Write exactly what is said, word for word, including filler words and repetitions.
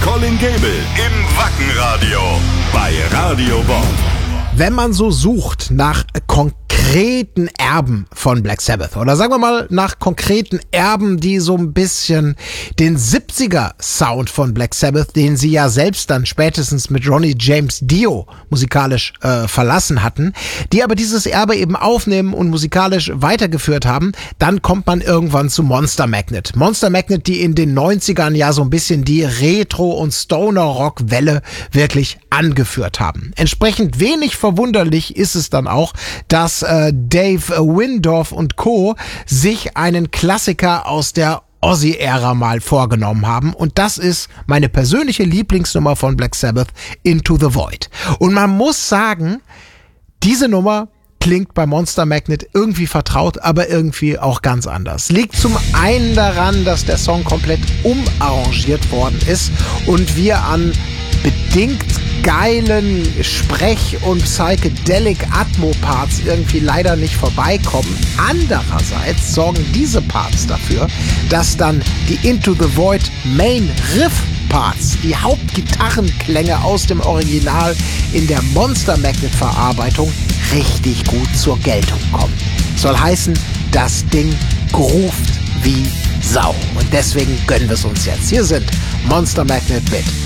Colin Gable im Wackenradio bei Radio Bob. Wenn man so sucht nach konkreten Erben von Black Sabbath oder sagen wir mal nach konkreten Erben, die so ein bisschen den siebziger-Sound von Black Sabbath, den sie ja selbst dann spätestens mit Ronnie James Dio musikalisch äh, verlassen hatten, die aber dieses Erbe eben aufnehmen und musikalisch weitergeführt haben, dann kommt man irgendwann zu Monster Magnet. Monster Magnet, die in den neunzigern ja so ein bisschen die Retro- und Stoner-Rock-Welle wirklich angeführt haben. Entsprechend wenig verwunderlich ist es dann auch, dass äh, Dave Wyndorf und Co. sich einen Klassiker aus der Ozzy-Ära mal vorgenommen haben. Und das ist meine persönliche Lieblingsnummer von Black Sabbath, Into the Void. Und man muss sagen, diese Nummer klingt bei Monster Magnet irgendwie vertraut, aber irgendwie auch ganz anders. Liegt zum einen daran, dass der Song komplett umarrangiert worden ist und wir an bedingt geilen Sprech- und Psychedelic-Atmo-Parts irgendwie leider nicht vorbeikommen. Andererseits sorgen diese Parts dafür, dass dann die Into the Void Main Riff-Parts, die Hauptgitarrenklänge aus dem Original in der Monster Magnet-Verarbeitung richtig gut zur Geltung kommen. Soll heißen, das Ding groovt wie Sau. Und deswegen gönnen wir es uns jetzt. Hier sind Monster Magnet mit